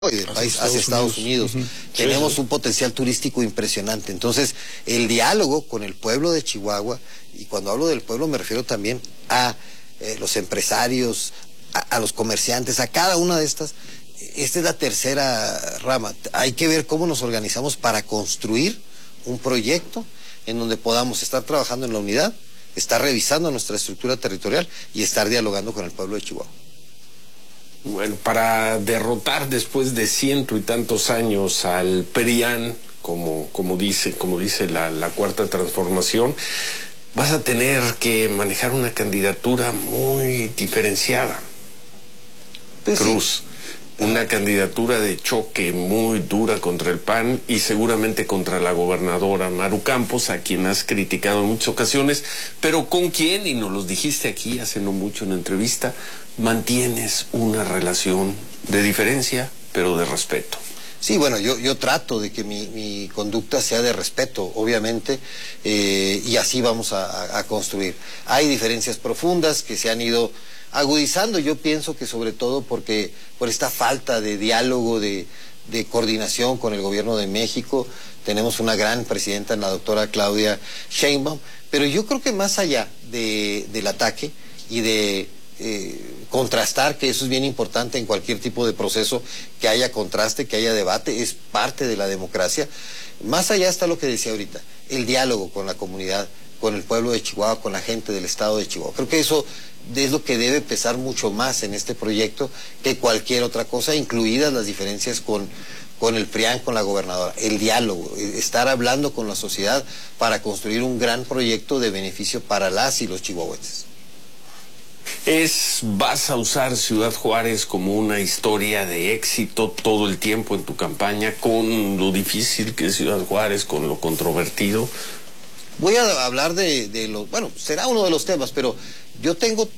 y del país hacia Estados Unidos. Tenemos un potencial turístico impresionante. Entonces, el diálogo con el pueblo de Chihuahua, y cuando hablo del pueblo me refiero también a los empresarios, a los comerciantes, a cada una de estas. Esta es la tercera rama. Hay que ver cómo nos organizamos para construir un proyecto en donde podamos estar trabajando en la unidad, estar revisando nuestra estructura territorial y estar dialogando con el pueblo de Chihuahua. Bueno, para derrotar después de 100 y tantos años al PRIAN, como dice la Cuarta Transformación, vas a tener que manejar una candidatura muy diferenciada. Pues Cruz, sí. Una candidatura de choque muy dura contra el PAN y seguramente contra la gobernadora Maru Campos, a quien has criticado en muchas ocasiones, pero con quien, y nos los dijiste aquí hace no mucho en la entrevista, mantienes una relación de diferencia, pero de respeto. Sí, bueno, yo trato de que mi conducta sea de respeto, obviamente, y así vamos a construir. Hay diferencias profundas que se han ido agudizando, yo pienso que sobre todo por esta falta de diálogo, de coordinación con el gobierno de México. Tenemos una gran presidenta, la doctora Claudia Sheinbaum, pero yo creo que más allá del ataque y de contrastar, que eso es bien importante en cualquier tipo de proceso, que haya contraste, que haya debate, es parte de la democracia. Más allá está lo que decía ahorita, el diálogo con la comunidad, con el pueblo de Chihuahua, con la gente del estado de Chihuahua. Creo que eso es lo que debe pesar mucho más en este proyecto que cualquier otra cosa, incluidas las diferencias con el PRIAN, con la gobernadora. El diálogo, estar hablando con la sociedad para construir un gran proyecto de beneficio para las y los chihuahuenses. ¿Vas a usar Ciudad Juárez como una historia de éxito todo el tiempo en tu campaña, con lo difícil que es Ciudad Juárez, con lo controvertido? Voy a hablar bueno, será uno de los temas, pero yo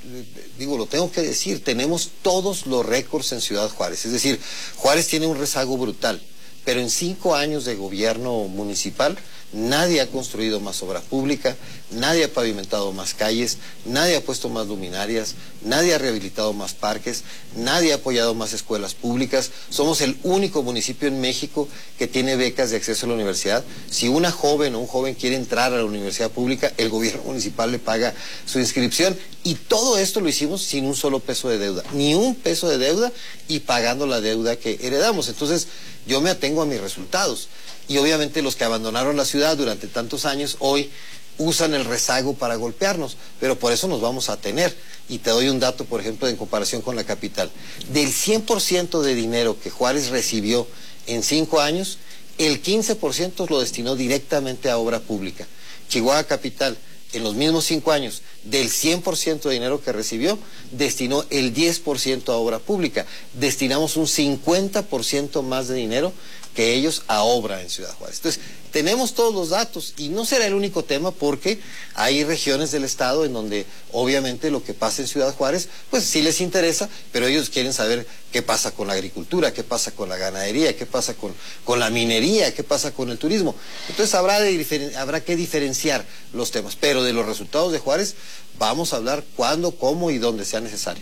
lo tengo que decir, tenemos todos los récords en Ciudad Juárez. Es decir, Juárez tiene un rezago brutal, pero en 5 años de gobierno municipal, nadie ha construido más obra pública, nadie ha pavimentado más calles, nadie ha puesto más luminarias, nadie ha rehabilitado más parques, nadie ha apoyado más escuelas públicas. Somos el único municipio en México que tiene becas de acceso a la universidad. Si una joven o un joven quiere entrar a la universidad pública, el gobierno municipal le paga su inscripción. Y todo esto lo hicimos sin un solo peso de deuda, ni un peso de deuda, y pagando la deuda que heredamos. Entonces, yo me atengo a mis resultados. Y obviamente los que abandonaron la ciudad durante tantos años hoy usan el rezago para golpearnos, pero por eso nos vamos a tener. Y te doy un dato, por ejemplo, en comparación con la capital. Del 100% de dinero que Juárez recibió en 5 años, el 15% lo destinó directamente a obra pública. Chihuahua Capital, en los mismos 5 años, del 100% de dinero que recibió, destinó el 10% a obra pública. Destinamos un 50% más de dinero que ellos a obra en Ciudad Juárez. Entonces, tenemos todos los datos, y no será el único tema, porque hay regiones del estado en donde obviamente lo que pasa en Ciudad Juárez, pues sí les interesa, pero ellos quieren saber qué pasa con la agricultura, qué pasa con la ganadería, qué pasa con la minería, qué pasa con el turismo. Entonces habrá que diferenciar los temas, pero de los resultados de Juárez vamos a hablar cuándo, cómo y dónde sea necesario.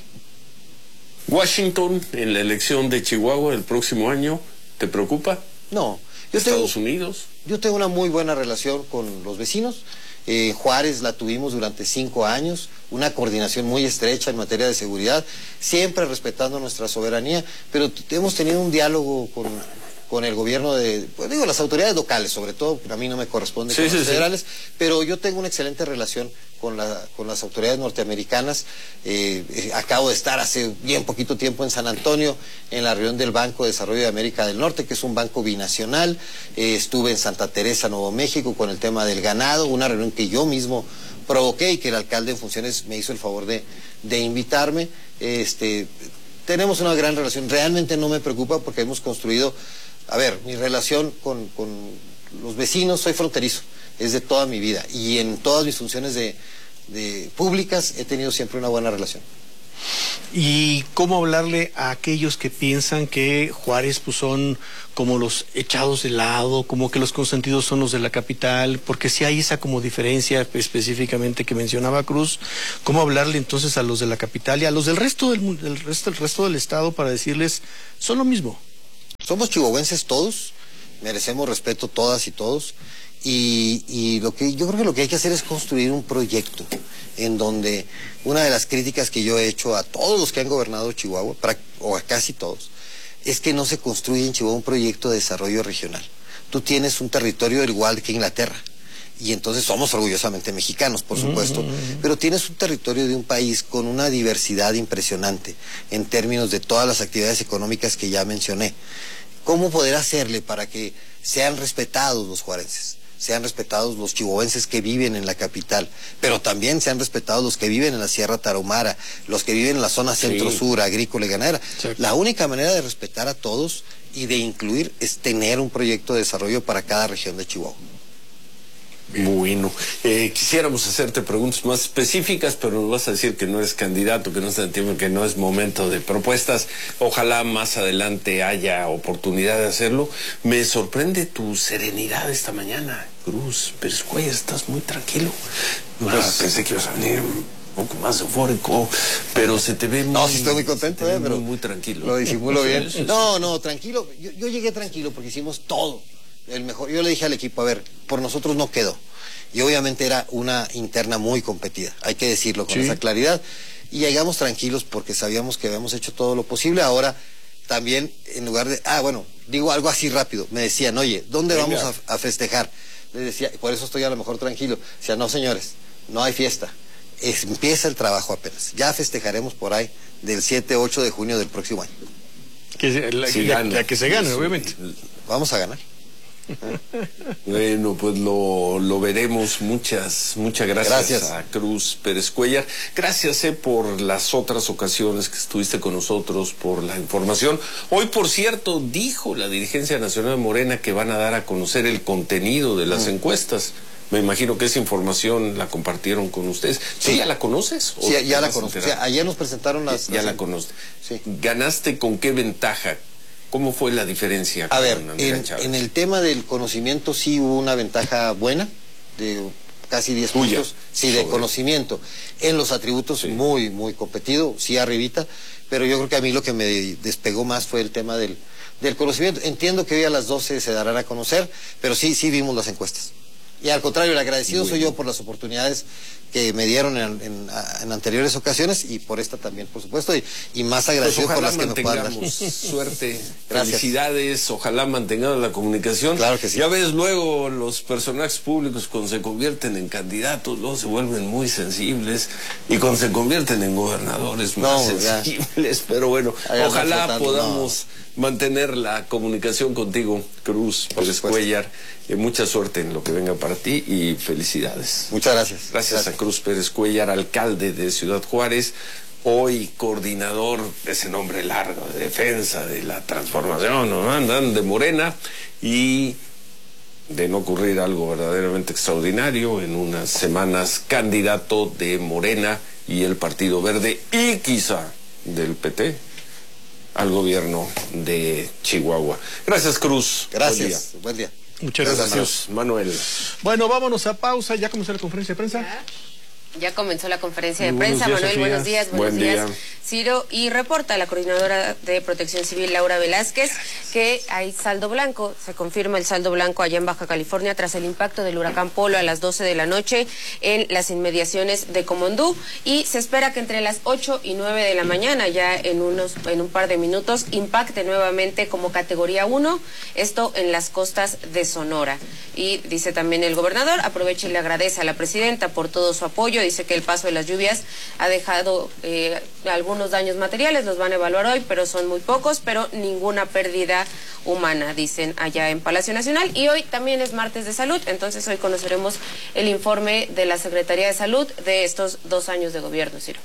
Washington, en la elección de Chihuahua el próximo año, ¿te preocupa? No. ¿Estados Unidos? Yo tengo una muy buena relación con los vecinos. Juárez la tuvimos durante 5 años, una coordinación muy estrecha en materia de seguridad, siempre respetando nuestra soberanía, pero hemos tenido un diálogo con el gobierno las autoridades locales, sobre todo, a mí no me corresponde con los federales, pero yo tengo una excelente relación con las autoridades norteamericanas. Acabo de estar hace bien poquito tiempo en San Antonio, en la reunión del Banco de Desarrollo de América del Norte, que es un banco binacional. Estuve en Santa Teresa, Nuevo México, con el tema del ganado, una reunión que yo mismo provoqué y que el alcalde en funciones me hizo el favor de invitarme. Tenemos una gran relación, realmente no me preocupa porque hemos construido, mi relación con los vecinos, soy fronterizo, es de toda mi vida, y en todas mis funciones públicas he tenido siempre una buena relación. ¿Y cómo hablarle a aquellos que piensan que Juárez pues son como los echados de lado, como que los consentidos son los de la capital? Porque si hay esa como diferencia específicamente que mencionaba Cruz, ¿cómo hablarle entonces a los de la capital y a los del resto del estado para decirles son lo mismo? somos chihuahuenses todos, merecemos respeto todas y todos, y yo creo que lo que hay que hacer es construir un proyecto en donde una de las críticas que yo he hecho a todos los que han gobernado Chihuahua, o a casi todos, es que no se construye en Chihuahua un proyecto de desarrollo regional. Tú tienes un territorio igual que Inglaterra, y entonces somos orgullosamente mexicanos, por supuesto, pero tienes un territorio de un país con una diversidad impresionante en términos de todas las actividades económicas que ya mencioné. ¿Cómo poder hacerle para que sean respetados los juarenses, sean respetados los chihuahuenses que viven en la capital, pero también sean respetados los que viven en la Sierra Tarahumara, los que viven en la zona centro-sur, agrícola y ganadera? La única manera de respetar a todos y de incluir es tener un proyecto de desarrollo para cada región de Chihuahua. Bueno, quisiéramos hacerte preguntas más específicas, pero nos vas a decir que no eres candidato, que no está en tiempo, que no es momento de propuestas. Ojalá más adelante haya oportunidad de hacerlo. Me sorprende tu serenidad esta mañana, Cruz Pérez Cuellar, estás muy tranquilo. Pensé que ibas a venir un poco más eufórico, pero se te ve muy... No, sí estoy muy contento, pero muy tranquilo. Lo disimulo bien. No, tranquilo. Yo llegué tranquilo porque hicimos todo. El mejor. Yo le dije al equipo, a ver, por nosotros no quedó. Y obviamente era una interna muy competida, hay que decirlo con esa claridad. Y llegamos tranquilos porque sabíamos que habíamos hecho todo lo posible. Ahora también, en lugar de, digo algo así rápido, me decían, oye, ¿dónde vamos a festejar? Les decía, por eso estoy a lo mejor tranquilo. Decía, no señores, no hay fiesta. Empieza el trabajo apenas. Ya festejaremos por ahí del 7-8 de junio del próximo año. La que se gane, obviamente. Vamos a ganar. Bueno, pues lo veremos. Muchas gracias a Cruz Pérez Cuellar. Gracias por las otras ocasiones que estuviste con nosotros, por la información. Hoy, por cierto, dijo la dirigencia nacional de Morena que van a dar a conocer el contenido de las encuestas. Me imagino que esa información la compartieron con ustedes. ¿Sí ya la conoces? Sí, ya la conozco. O sea, ayer nos presentaron las... Ya la conoces. Sí. ¿Ganaste con qué ventaja? ¿Cómo fue la diferencia? A ver, en el tema del conocimiento sí hubo una ventaja buena, de casi 10 puntos, sí, de conocimiento. En los atributos muy competido, sí arribita, pero yo creo que a mí lo que me despegó más fue el tema del conocimiento. Entiendo que hoy a las 12 se darán a conocer, pero sí vimos las encuestas. Y al contrario, el agradecido soy yo por las oportunidades que me dieron en anteriores ocasiones y por esta también, por supuesto, y más agradecido por las que me puedan dar. Suerte, felicidades, ojalá mantengamos la comunicación. Claro que sí. Ya ves, luego los personajes públicos cuando se convierten en candidatos, luego se vuelven muy sensibles y cuando se convierten en gobernadores más sensibles, pero bueno, ojalá podamos mantener la comunicación contigo, Cruz Pérez Cuellar. Mucha suerte en lo que venga para ti y felicidades. Muchas gracias. Gracias a Cruz Pérez Cuellar, alcalde de Ciudad Juárez, hoy coordinador de ese nombre largo, de defensa de la transformación, ¿no? De Morena, y de no ocurrir algo verdaderamente extraordinario, en unas semanas candidato de Morena y el Partido Verde y quizá del PT al gobierno de Chihuahua. Gracias, Cruz. Gracias. Buen día. Muchas gracias, Manuel. Bueno, vámonos a pausa. ¿Ya comenzó la conferencia de prensa? Ya comenzó la conferencia de prensa. Manuel, buenos días. Buenos días, Ciro. Y reporta la coordinadora de Protección Civil, Laura Velázquez, que hay saldo blanco. Se confirma el saldo blanco allá en Baja California tras el impacto del huracán Polo a las 12 de la noche en las inmediaciones de Comondú. Y se espera que entre las 8 y 9 de la mañana, ya en un par de minutos, impacte nuevamente como categoría 1, esto en las costas de Sonora. Y dice también el gobernador, aprovecha y le agradece a la presidenta por todo su apoyo. Dice que el paso de las lluvias ha dejado algunos daños materiales, los van a evaluar hoy, pero son muy pocos, pero ninguna pérdida humana, dicen allá en Palacio Nacional. Y hoy también es martes de salud, entonces hoy conoceremos el informe de la Secretaría de Salud de estos 2 años de gobierno, Ciro.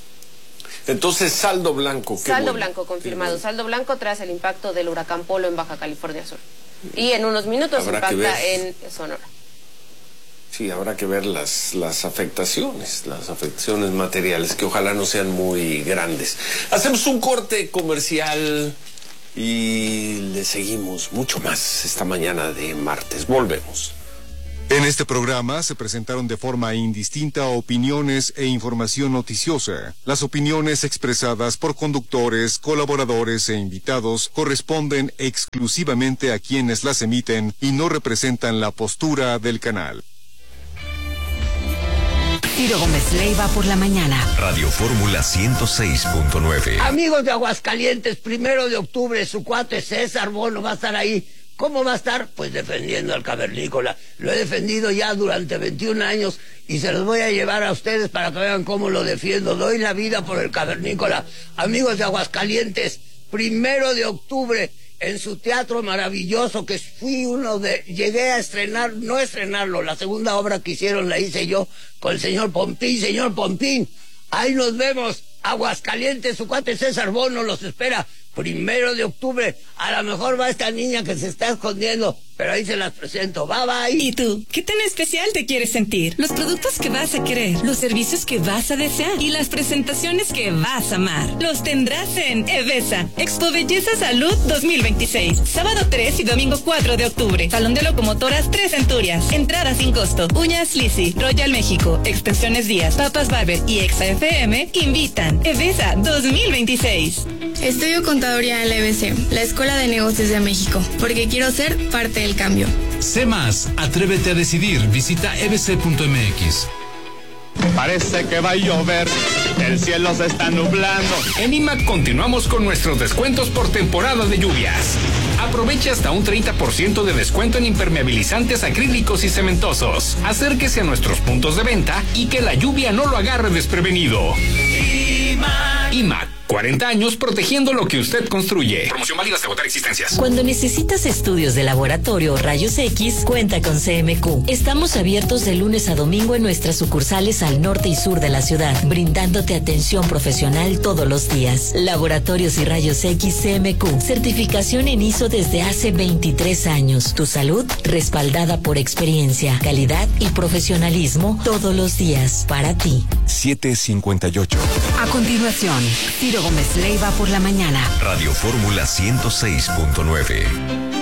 Entonces, saldo blanco. Saldo blanco confirmado, saldo blanco tras el impacto del huracán Polo en Baja California Sur. Y en unos minutos impacta en Sonora. Sí, habrá que ver las afectaciones materiales, que ojalá no sean muy grandes. Hacemos un corte comercial y le seguimos mucho más esta mañana de martes. Volvemos. En este programa se presentaron de forma indistinta opiniones e información noticiosa. Las opiniones expresadas por conductores, colaboradores e invitados corresponden exclusivamente a quienes las emiten y no representan la postura del canal. Ciro Gómez Leiva por la mañana. Radio Fórmula 106.9. Amigos de Aguascalientes, 1 de octubre, su cuate César Bono va a estar ahí. ¿Cómo va a estar? Pues defendiendo al cavernícola. Lo he defendido ya durante 21 años y se los voy a llevar a ustedes para que vean cómo lo defiendo. Doy la vida por el cavernícola. Amigos de Aguascalientes, 1 de octubre, en su teatro maravilloso, que llegué a estrenar, no estrenarlo, la segunda obra que hicieron la hice yo con el señor Pompín. Señor Pompín, ahí nos vemos. Aguascalientes, su cuate César Bono los espera. 1 de octubre, a lo mejor va esta niña que se está escondiendo, pero ahí se las presento. Bye, bye. ¿Y tú? ¿Qué tan especial te quieres sentir? Los productos que vas a querer, los servicios que vas a desear y las presentaciones que vas a amar. Los tendrás en Evesa, Expo Belleza Salud 2026. Sábado 3 y domingo 4 de octubre. Salón de Locomotoras 3 Centurias. Entrada sin costo. Uñas Lisi, Royal México, Extensiones Díaz, Papas Barber y Exa FM invitan. Evesa 2026. Estudio Contaduría en la EBC, la Escuela de Negocios de México, porque quiero ser parte del cambio. Sé más, atrévete a decidir, visita ebc.mx. Parece que va a llover, el cielo se está nublando. En IMAC continuamos con nuestros descuentos por temporada de lluvias. Aproveche hasta un 30% de descuento en impermeabilizantes acrílicos y cementosos. Acérquese a nuestros puntos de venta y que la lluvia no lo agarre desprevenido. IMAC. 40 años protegiendo lo que usted construye. Promoción válida hasta agotar existencias. Cuando necesitas estudios de laboratorio o rayos X, cuenta con CMQ. Estamos abiertos de lunes a domingo en nuestras sucursales al norte y sur de la ciudad, brindándote atención profesional todos los días. Laboratorios y rayos X CMQ. Certificación en ISO desde hace 23 años. Tu salud respaldada por experiencia, calidad y profesionalismo todos los días. Para ti. 7:58. A continuación, Ciro Gómez Leiva por la mañana. Radio Fórmula 106.9.